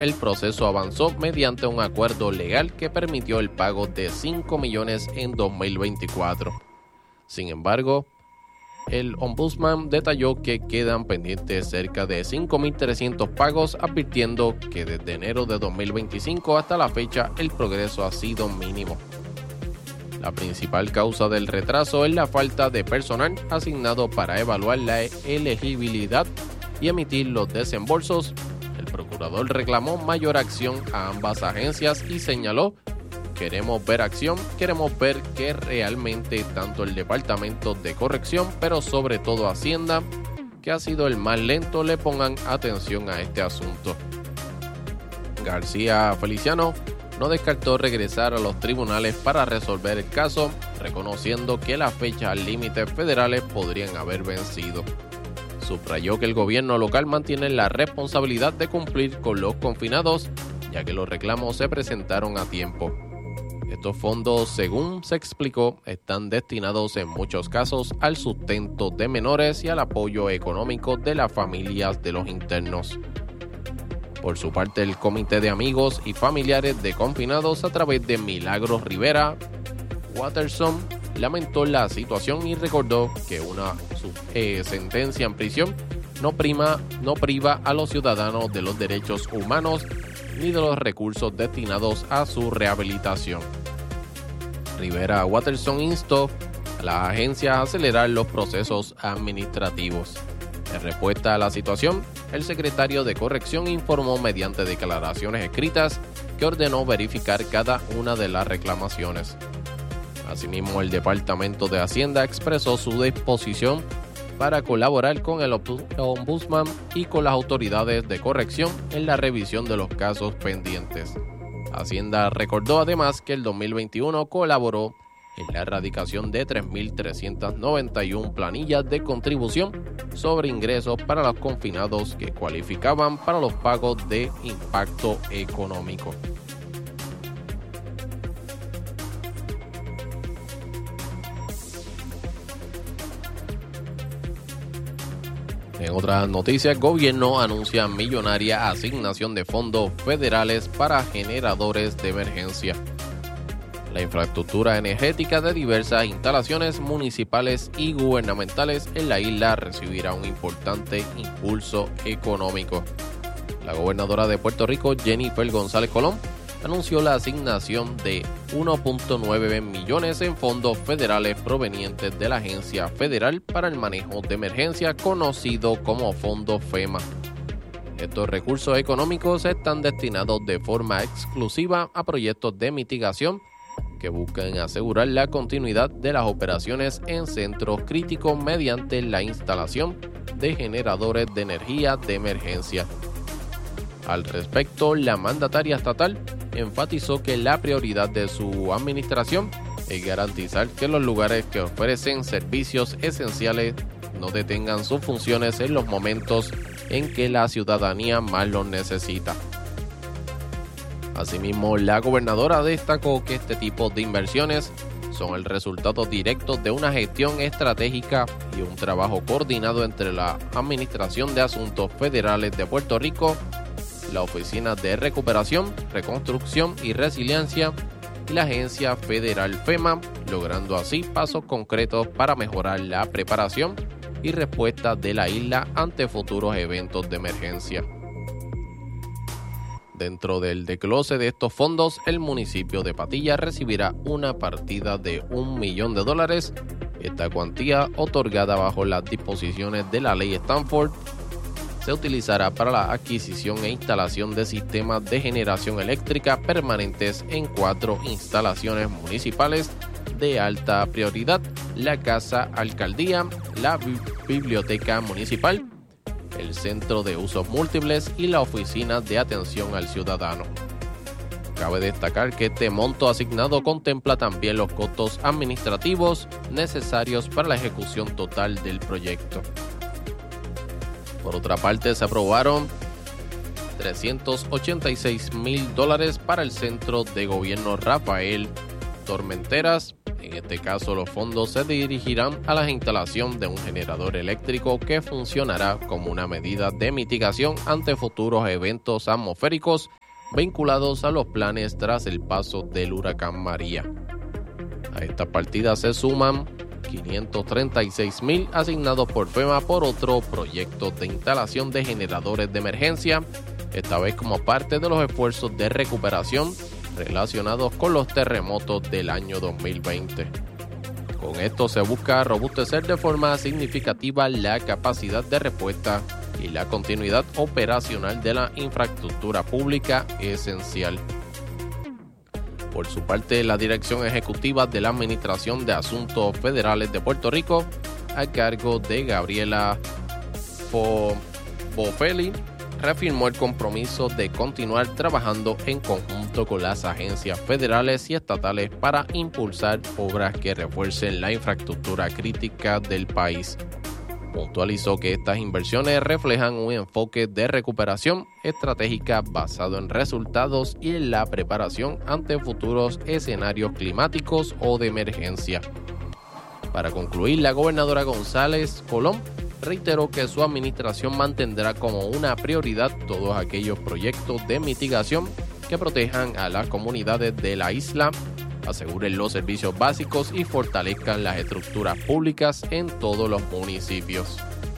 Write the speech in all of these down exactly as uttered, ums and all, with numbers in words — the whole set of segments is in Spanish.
el proceso avanzó mediante un acuerdo legal que permitió el pago de cinco millones en dos mil veinticuatro. Sin embargo, el ombudsman detalló que quedan pendientes cerca de cinco mil trescientos pagos, advirtiendo que desde enero de dos mil veinticinco hasta la fecha el progreso ha sido mínimo. La principal causa del retraso es la falta de personal asignado para evaluar la elegibilidad y emitir los desembolsos. El procurador reclamó mayor acción a ambas agencias y señaló: queremos ver acción, queremos ver que realmente tanto el Departamento de Corrección, pero sobre todo Hacienda, que ha sido el más lento, le pongan atención a este asunto. García Feliciano no descartó regresar a los tribunales para resolver el caso, reconociendo que las fechas límites federales podrían haber vencido. Subrayó que el gobierno local mantiene la responsabilidad de cumplir con los confinados, ya que los reclamos se presentaron a tiempo. Estos fondos, según se explicó, están destinados en muchos casos al sustento de menores y al apoyo económico de las familias de los internos. Por su parte, el Comité de Amigos y Familiares de Confinados, a través de Milagros Rivera Watterson, lamentó la situación y recordó que una eh, sentencia en prisión no, prima, no priva a los ciudadanos de los derechos humanos ni de los recursos destinados a su rehabilitación. Rivera Watterson instó a las agencias a acelerar los procesos administrativos. En respuesta a la situación, el secretario de Corrección informó mediante declaraciones escritas que ordenó verificar cada una de las reclamaciones. Asimismo, el Departamento de Hacienda expresó su disposición para colaborar con el ombudsman y con las autoridades de corrección en la revisión de los casos pendientes. Hacienda recordó además que el dos mil veintiuno colaboró en la erradicación de tres mil trescientas noventa y una planillas de contribución sobre ingresos para los confinados que cualificaban para los pagos de impacto económico. En otras noticias, gobierno anuncia millonaria asignación de fondos federales para generadores de emergencia. La infraestructura energética de diversas instalaciones municipales y gubernamentales en la isla recibirá un importante impulso económico. La gobernadora de Puerto Rico, Jennifer González Colón, anunció la asignación de uno punto nueve millones en fondos federales provenientes de la Agencia Federal para el Manejo de Emergencia, conocido como Fondo FEMA. Estos recursos económicos están destinados de forma exclusiva a proyectos de mitigación que buscan asegurar la continuidad de las operaciones en centros críticos mediante la instalación de generadores de energía de emergencia. Al respecto, la mandataria estatal enfatizó que la prioridad de su administración es garantizar que los lugares que ofrecen servicios esenciales no detengan sus funciones en los momentos en que la ciudadanía más los necesita. Asimismo, la gobernadora destacó que este tipo de inversiones son el resultado directo de una gestión estratégica y un trabajo coordinado entre la Administración de Asuntos Federales de Puerto Rico, la Oficina de Recuperación, Reconstrucción y Resiliencia y la Agencia Federal FEMA, logrando así pasos concretos para mejorar la preparación y respuesta de la isla ante futuros eventos de emergencia. Dentro del desglose de estos fondos, el municipio de Patillas recibirá una partida de un millón de dólares. Esta cuantía, otorgada bajo las disposiciones de la Ley Stanford, se utilizará para la adquisición e instalación de sistemas de generación eléctrica permanentes en cuatro instalaciones municipales de alta prioridad: la Casa Alcaldía, la Biblioteca Municipal, el Centro de Usos Múltiples y la Oficina de Atención al Ciudadano. Cabe destacar que este monto asignado contempla también los costos administrativos necesarios para la ejecución total del proyecto. Por otra parte, se aprobaron trescientos ochenta y seis mil dólares para el Centro de Gobierno Rafael Tormenteras. En este caso, los fondos se dirigirán a la instalación de un generador eléctrico que funcionará como una medida de mitigación ante futuros eventos atmosféricos vinculados a los planes tras el paso del huracán María. A esta partida se suman quinientos treinta y seis mil asignados por FEMA por otro proyecto de instalación de generadores de emergencia, esta vez como parte de los esfuerzos de recuperación relacionados con los terremotos del año dos mil veinte. Con esto se busca robustecer de forma significativa la capacidad de respuesta y la continuidad operacional de la infraestructura pública esencial. Por su parte, la Dirección Ejecutiva de la Administración de Asuntos Federales de Puerto Rico, a cargo de Gabriela Boffelli, reafirmó el compromiso de continuar trabajando en conjunto con las agencias federales y estatales para impulsar obras que refuercen la infraestructura crítica del país. Puntualizó que estas inversiones reflejan un enfoque de recuperación estratégica basado en resultados y en la preparación ante futuros escenarios climáticos o de emergencia. Para concluir, la gobernadora González Colón reiteró que su administración mantendrá como una prioridad todos aquellos proyectos de mitigación que protejan a las comunidades de la isla, aseguren los servicios básicos y fortalezcan las estructuras públicas en todos los municipios.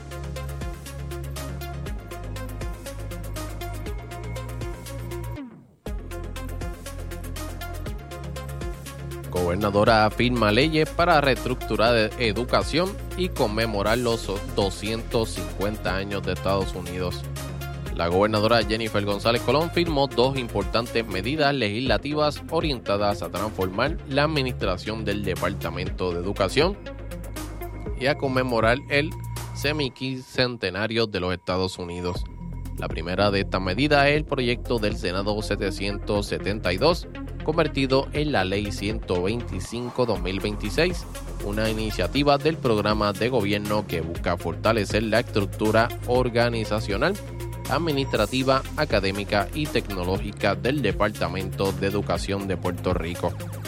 Gobernadora firma leyes para reestructurar educación y conmemorar los doscientos cincuenta años de Estados Unidos. La gobernadora Jennifer González Colón firmó dos importantes medidas legislativas orientadas a transformar la administración del Departamento de Educación y a conmemorar el semiquincentenario de los Estados Unidos. La primera de estas medidas es el proyecto del Senado setecientos setenta y dos, convertido en la Ley ciento veinticinco barra dos mil veintiséis, una iniciativa del programa de gobierno que busca fortalecer la estructura organizacional, administrativa, académica y tecnológica del Departamento de Educación de Puerto Rico.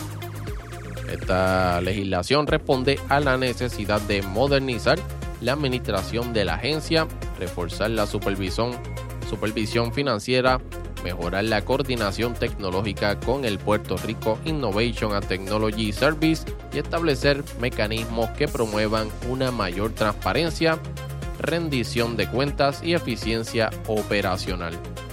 Esta legislación responde a la necesidad de modernizar la administración de la agencia, reforzar la supervisión, supervisión financiera, mejorar la coordinación tecnológica con el Puerto Rico Innovation and Technology Service y establecer mecanismos que promuevan una mayor transparencia, rendición de cuentas y eficiencia operacional.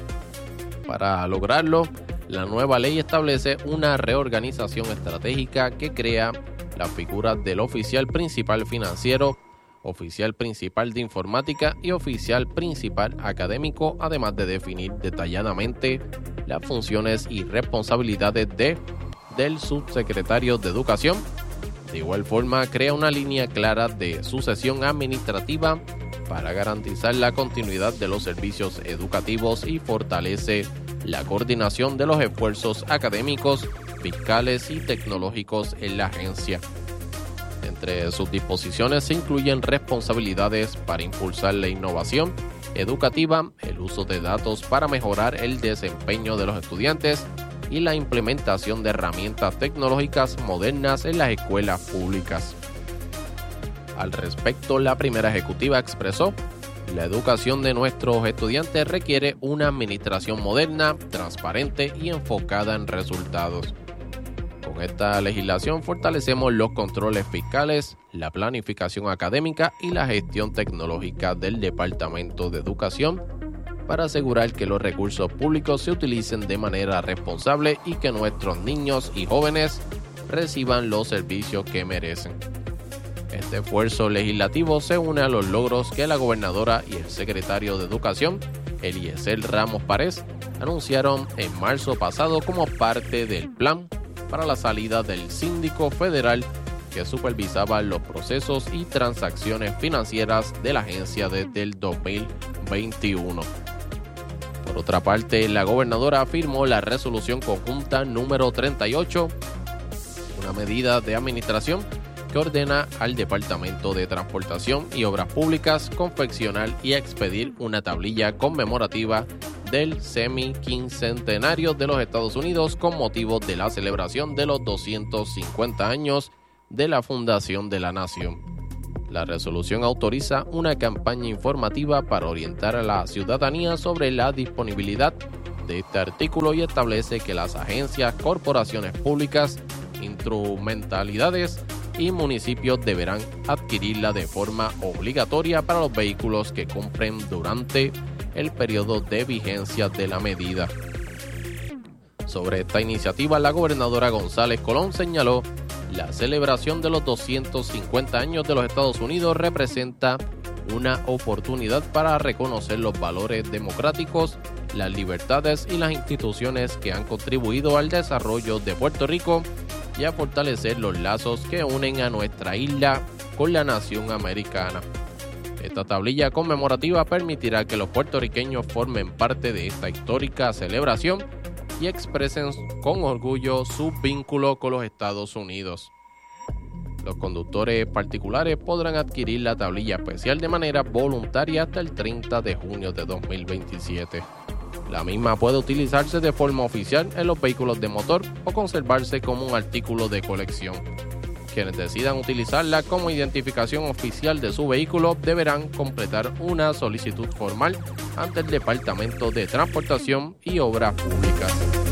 Para lograrlo, la nueva ley establece una reorganización estratégica que crea las figuras del oficial principal financiero, oficial principal de informática y oficial principal académico, además de definir detalladamente las funciones y responsabilidades de, del subsecretario de Educación. De igual forma, crea una línea clara de sucesión administrativa para garantizar la continuidad de los servicios educativos y fortalece la coordinación de los esfuerzos académicos, fiscales y tecnológicos en la agencia. Entre sus disposiciones se incluyen responsabilidades para impulsar la innovación educativa, el uso de datos para mejorar el desempeño de los estudiantes y la implementación de herramientas tecnológicas modernas en las escuelas públicas. Al respecto, la primera ejecutiva expresó: la educación de nuestros estudiantes requiere una administración moderna, transparente y enfocada en resultados. Con esta legislación fortalecemos los controles fiscales, la planificación académica y la gestión tecnológica del Departamento de Educación para asegurar que los recursos públicos se utilicen de manera responsable y que nuestros niños y jóvenes reciban los servicios que merecen. Este esfuerzo legislativo se une a los logros que la gobernadora y el secretario de Educación, Eliezer Ramos Párez, anunciaron en marzo pasado como parte del plan para la salida del síndico federal que supervisaba los procesos y transacciones financieras de la agencia desde el dos mil veintiuno. Por otra parte, la gobernadora firmó la resolución conjunta número treinta y ocho, una medida de administración que ordena al Departamento de Transportación y Obras Públicas confeccionar y expedir una tablilla conmemorativa del semiquincentenario de los Estados Unidos con motivo de la celebración de los doscientos cincuenta años de la Fundación de la Nación. La resolución autoriza una campaña informativa para orientar a la ciudadanía sobre la disponibilidad de este artículo y establece que las agencias, corporaciones públicas, instrumentalidades y municipios deberán adquirirla de forma obligatoria para los vehículos que compren durante el periodo de vigencia de la medida. Sobre esta iniciativa, la gobernadora González Colón señaló: la celebración de los doscientos cincuenta años de los Estados Unidos representa una oportunidad para reconocer los valores democráticos, las libertades y las instituciones que han contribuido al desarrollo de Puerto Rico y a fortalecer los lazos que unen a nuestra isla con la nación americana. Esta tablilla conmemorativa permitirá que los puertorriqueños formen parte de esta histórica celebración y expresen con orgullo su vínculo con los Estados Unidos. Los conductores particulares podrán adquirir la tablilla especial de manera voluntaria hasta el treinta de junio de dos mil veintisiete. La misma puede utilizarse de forma oficial en los vehículos de motor o conservarse como un artículo de colección. Quienes decidan utilizarla como identificación oficial de su vehículo deberán completar una solicitud formal ante el Departamento de Transportación y Obras Públicas.